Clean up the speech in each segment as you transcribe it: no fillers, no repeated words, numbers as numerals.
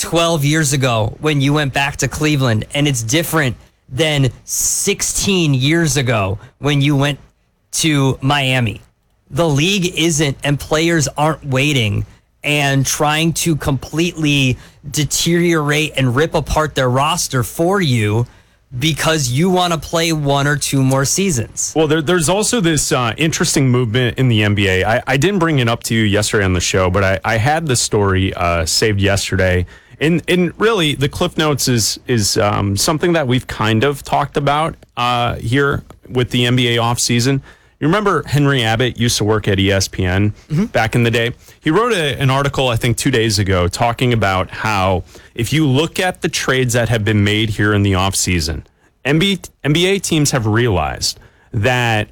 12 years ago when you went back to Cleveland, and it's different than 16 years ago when you went to Miami. The league isn't, and players aren't waiting and trying to completely deteriorate and rip apart their roster for you because you want to play 1 or 2 more seasons. Well, there's also this interesting movement in the NBA. I didn't bring it up to you yesterday on the show, but I had the story saved yesterday. And really, the Cliff Notes is something that we've kind of talked about here with the NBA offseason. You remember Henry Abbott used to work at ESPN back in the day? He wrote an article, I think, 2 days ago, talking about how if you look at the trades that have been made here in the offseason, NBA teams have realized that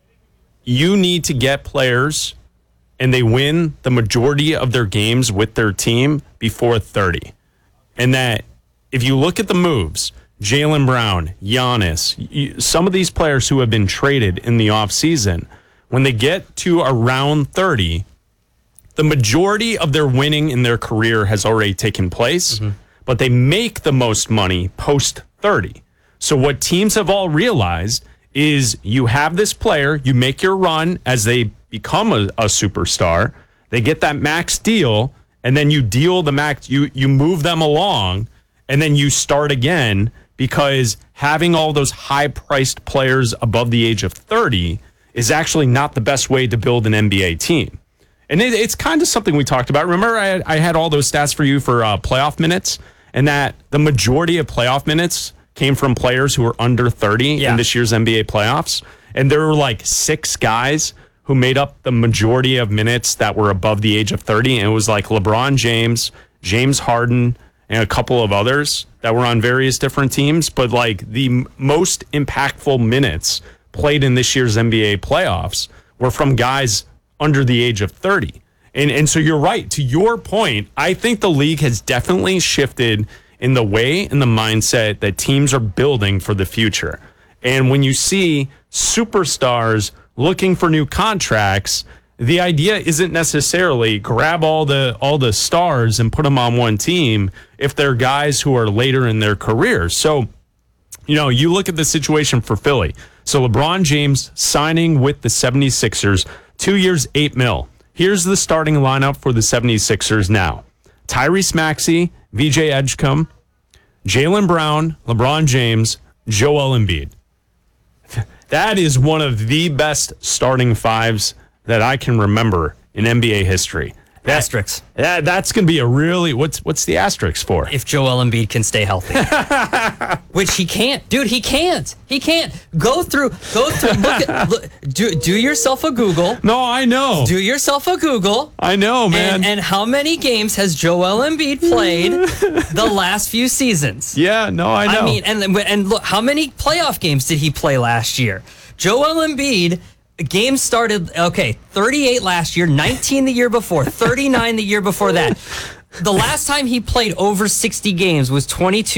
you need to get players and they win the majority of their games with their team before 30. And that if you look at the moves, Jaylen Brown, Giannis, some of these players who have been traded in the offseason, when they get to around 30, the majority of their winning in their career has already taken place, but they make the most money post 30. So what teams have all realized is you have this player, you make your run as they become a superstar, they get that max deal, and then you deal the max, you move them along, and then you start again, because having all those high-priced players above the age of 30 is actually not the best way to build an NBA team. And it's kind of something we talked about. Remember, I had all those stats for you for playoff minutes, and that the majority of playoff minutes came from players who were under 30 in this year's NBA playoffs. And there were like 6 guys who made up the majority of minutes that were above the age of 30. And it was like LeBron James, James Harden, and a couple of others that were on various different teams. But like the most impactful minutes played in this year's NBA playoffs were from guys under the age of 30. And so you're right. To your point, I think the league has definitely shifted in the way and the mindset that teams are building for the future. And when you see superstars looking for new contracts, the idea isn't necessarily grab all the stars and put them on one team if they're guys who are later in their careers. So, you look at the situation for Philly. So LeBron James signing with the 76ers, 2 years, $8 million. Here's the starting lineup for the 76ers now. Tyrese Maxey, VJ Edgecombe, Jaylen Brown, LeBron James, Joel Embiid. That is one of the best starting fives that I can remember in NBA history. Asterisks. That's going to be a really, what's the asterisk for? If Joel Embiid can stay healthy. Which he can't. Dude, he can't. He can't. Go through, do yourself a Google. No, I know. Do yourself a Google. I know, man. And how many games has Joel Embiid played the last few seasons? Yeah, no, I know. I mean, and look, how many playoff games did he play last year? Joel Embiid, games started, 38 last year, 19 the year before, 39 the year before that. The last time he played over 60 games was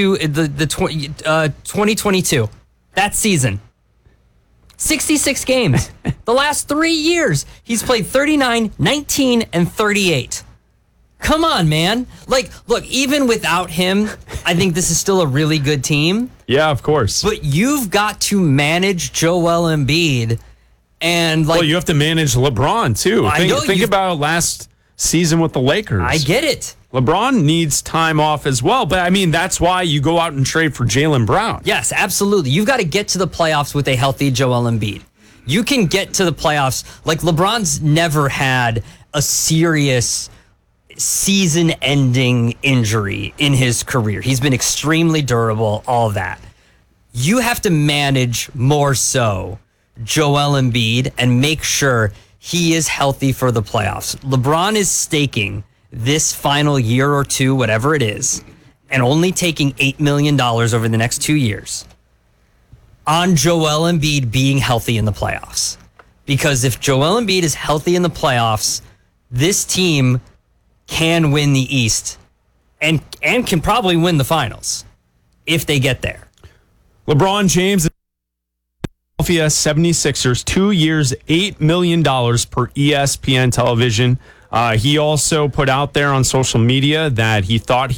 2022. That season. 66 games. The last 3 years, he's played 39, 19, and 38. Come on, man. Like, look, even without him, I think this is still a really good team. Yeah, of course. But you've got to manage Joel Embiid. And well, you have to manage LeBron, too. Think about last season with the Lakers. I get it. LeBron needs time off as well. But, I mean, that's why you go out and trade for Jaylen Brown. Yes, absolutely. You've got to get to the playoffs with a healthy Joel Embiid. You can get to the playoffs. Like, LeBron's never had a serious season-ending injury in his career. He's been extremely durable, all of that. You have to manage more so Joel Embiid and make sure he is healthy for the playoffs. LeBron is staking this final year or two, whatever it is, and only taking $8 million over the next 2 years on Joel Embiid being healthy in the playoffs. Because if Joel Embiid is healthy in the playoffs, this team can win the East and can probably win the finals if they get there. LeBron James, Philadelphia 76ers, 2 years, $8 million per ESPN television. He also put out there on social media that he thought